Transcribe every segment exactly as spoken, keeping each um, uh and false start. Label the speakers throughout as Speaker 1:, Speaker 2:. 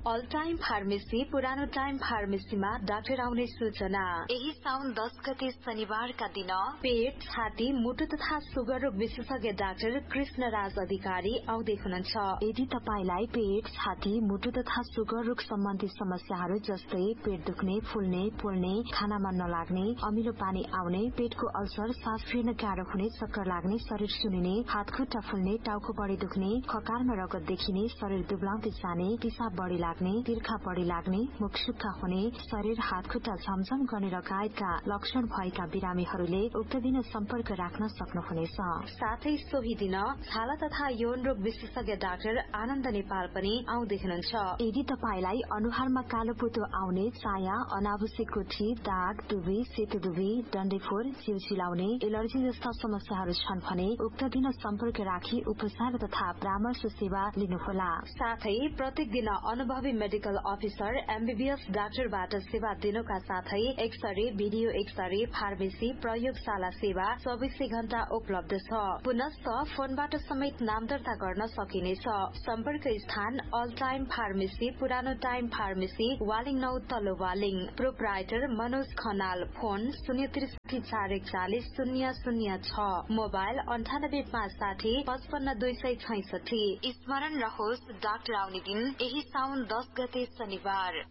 Speaker 1: All time pharmacy पुरानो time फार्मेसीमा doctor आउने सूचना। यही साउन दस गते शनिबारका दिन पेट, छाती, मुटु तथा सुगर रोग विशेषज्ञ डाक्टर कृष्ण राज अधिकारी आउँदै हुनुहुन्छ।
Speaker 2: यदि तपाईलाई पेट, छाती, मुटु तथा सुगर रोग सम्बन्धी समस्याहरू जस्तै पेट दुख्ने, फुल्ने, पोल्ने, खाना मन नलाग्ने, अमिलो पानी आउने, पेटको अल्सर, सास फेर्न गाह्रो हुने, चक्कर लाग्ने, शरीर सुनिने, हात खुट्टा फुल्ने, टाउको बढी दुख्ने, खकारमा रगत देखिने, शरीर दुब्लाउँदै जाने, पिसाब बढी लाग्ने, तिर्खा बढी लाग्ने, मुख सुक्खा हुने, शरीर हात खुट्टा झमझम गर्ने लगायतका लक्षण भएका बिरामीहरूले उक्त दिन सम्पर्क राख्न सक्नुहुनेछ।
Speaker 1: साथै सोही दिन छाला तथा यौन रोग विशेषज्ञ डाक्टर आनन्द नेपाल पनि आउँदै हुनुहुन्छ।
Speaker 2: यदि तपाईलाई अनुहारमा कालो पोतो आउने, चाया, अनावश्यक गुठी, दाग, दुबी, सेतो दुबी, डन्डेफोर, जिउ चिलाउने, एलर्जी जस्ता समस्याहरू छन् भने उक्त दिन सम्पर्क राखी उपचार तथा परामर्श सेवा लिनुहोला।
Speaker 1: साथै प्रत्येक दिन अनुभवी मेडिकल अफिसर एमबीबीएस डाक्टरबाट सेवा दिनुका साथै एक्सरे, भिडियो एक्सरे, फार्मेसी, प्रयोगशाला सेवा चौबिसै घण्टा उपलब्ध छ। पुनश्च फोनबाट समेत नाम दर्ता गर्न सकिनेछ। सम्पर्क स्थान अल टाइम फार्मेसी पुरानो टाइम फार्मेसी वालिङ नौ तल्लो वालिङ। प्रोप्राइटर मनोज खनाल। फोन शून्य त्रिसठी चार एकचालिस शून्य शून्य छ। मोबाइल अन्ठानब्बे पाँच साठी पचपन्न दुई सय छैसठी। स्मरण रहोस् डाक्टर आउने दिन यही साउन दस गते शनिबार।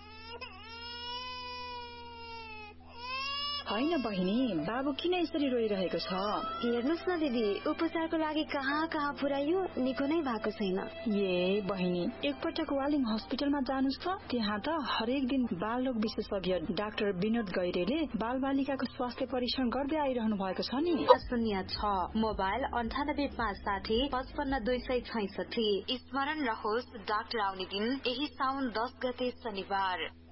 Speaker 3: होइन बहिनी, बाबु किन यसरी रोइरहेको छ?
Speaker 4: हेर्नुस् न दिदी, उपचारको लागि कहाँ कहाँ पुर्याइयो, निको नै भएको छैन।
Speaker 3: ए बहिनी, एकपटक वालिङ हस्पिटलमा जानुस् त। त्यहाँ त हरेक दिन बाल रोग विशेषज्ञ डाक्टर विनोद गैरेले बाल बालिकाको स्वास्थ्य परीक्षण गर्दै आइरहनु भएको छ नि।
Speaker 1: शून्य छ। मोबाइल अन्ठानब्बे पाँच साठी पचपन्न दुई सय छैसठी। स्मरण रहोस् डाक्टर आउने दिन यही साउन दस गते शनिबार।